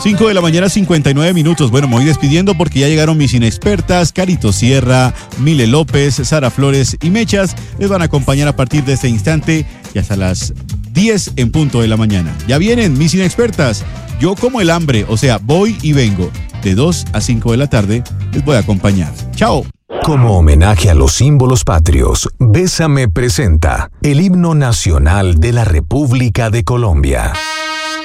5 de la mañana, 59 minutos. Bueno, me voy despidiendo porque ya llegaron mis inexpertas, Carito Sierra, Mile López, Sara Flores y Mechas. Les van a acompañar a partir de este instante y hasta las 10 en punto de la mañana. Ya vienen mis inexpertas. Yo como el hambre, o sea, voy y vengo. De 2 a 5 de la tarde les voy a acompañar. ¡Chao! Como homenaje a los símbolos patrios, Bésame presenta el himno nacional de la República de Colombia.